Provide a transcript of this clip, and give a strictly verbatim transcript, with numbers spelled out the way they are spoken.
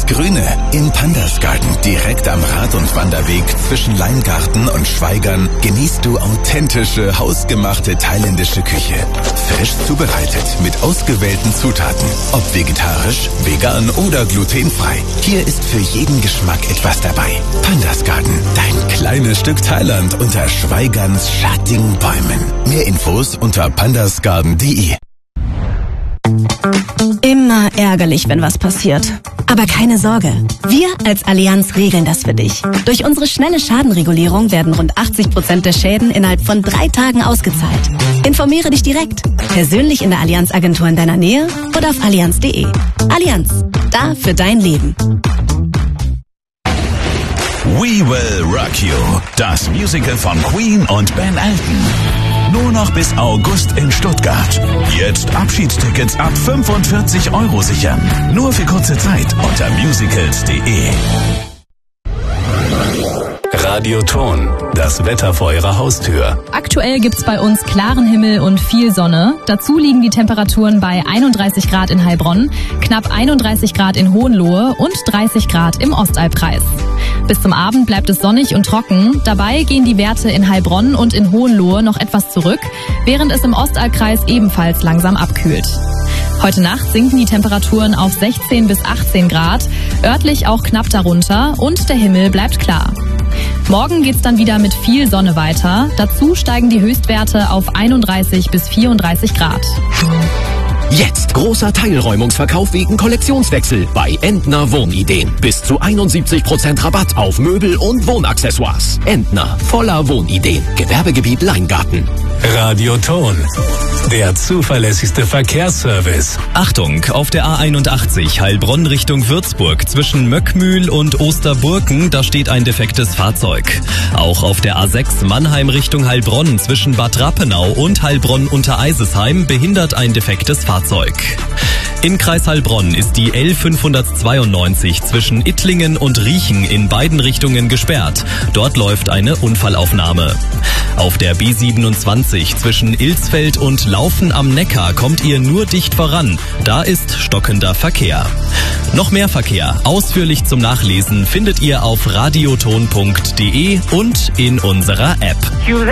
Grüne. Im Pandas Garden, direkt am Rad- und Wanderweg zwischen Leingarten und Schweigern, genießt du authentische, hausgemachte thailändische Küche. Frisch zubereitet mit ausgewählten Zutaten. Ob vegetarisch, vegan oder glutenfrei. Hier ist für jeden Geschmack etwas dabei. Pandas Garden, dein kleines Stück Thailand unter Schweigerns schattigen Bäumen. Mehr Infos unter pandasgarden punkt de. Immer ärgerlich, wenn was passiert. Aber keine Sorge, wir als Allianz regeln das für dich. Durch unsere schnelle Schadenregulierung werden rund achtzig Prozent der Schäden innerhalb von drei Tagen ausgezahlt. Informiere dich direkt, persönlich in der Allianz-Agentur in deiner Nähe oder auf allianz punkt de. Allianz, da für dein Leben. We Will Rock You, das Musical von Queen und Ben Elton. Nur noch bis August in Stuttgart. Jetzt Abschiedstickets ab fünfundvierzig Euro sichern. Nur für kurze Zeit unter musicals punkt de. Radioton, das Wetter vor Ihrer Haustür. Aktuell gibt's bei uns klaren Himmel und viel Sonne. Dazu liegen die Temperaturen bei einunddreißig Grad in Heilbronn, knapp einunddreißig Grad in Hohenlohe und dreißig Grad im Ostalbkreis. Bis zum Abend bleibt es sonnig und trocken. Dabei gehen die Werte in Heilbronn und in Hohenlohe noch etwas zurück, während es im Ostalbkreis ebenfalls langsam abkühlt. Heute Nacht sinken die Temperaturen auf sechzehn bis achtzehn Grad, örtlich auch knapp darunter und der Himmel bleibt klar. Morgen geht's dann wieder mit viel Sonne weiter. Dazu steigen die Höchstwerte auf einunddreißig bis vierunddreißig Grad. Jetzt großer Teilräumungsverkauf wegen Kollektionswechsel bei Entner Wohnideen. Bis zu einundsiebzig Prozent Rabatt auf Möbel und Wohnaccessoires. Entner, voller Wohnideen. Gewerbegebiet Leingarten. Radioton, der zuverlässigste Verkehrsservice. Achtung, auf der A einundachtzig Heilbronn Richtung Würzburg zwischen Möckmühl und Osterburken, da steht ein defektes Fahrzeug. Auch auf der A sechs Mannheim Richtung Heilbronn zwischen Bad Rappenau und Heilbronn unter Eisesheim behindert ein defektes Fahrzeug. In Kreis Heilbronn ist die L fünfhundertzweiundneunzig zwischen Ittlingen und Riechen in beiden Richtungen gesperrt. Dort läuft eine Unfallaufnahme. Auf der B siebenundzwanzig zwischen Ilsfeld und Laufen am Neckar kommt ihr nur dicht voran. Da ist stockender Verkehr. Noch mehr Verkehr, ausführlich zum Nachlesen, findet ihr auf radioton punkt de und in unserer App.